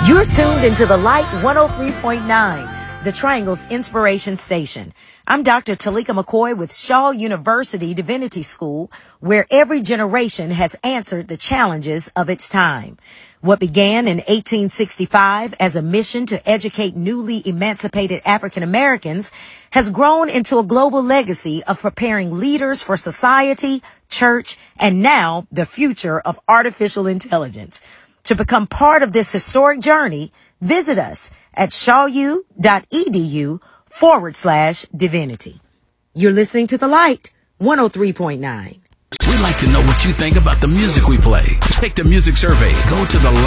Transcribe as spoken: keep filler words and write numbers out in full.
You're tuned into the Light one oh three point nine, the Triangle's inspiration station. I'm Doctor Talika McCoy with Shaw University Divinity School, where every generation has answered the challenges of its time. What began in eighteen sixty-five as a mission to educate newly emancipated African Americans has grown into a global legacy of preparing leaders for society, church, and now the future of artificial intelligence. To become part of this historic journey, visit us at shawu.edu forward slash divinity. You're listening to The Light one oh three point nine. We'd like to know what you think about the music we play. Take the music survey. Go to the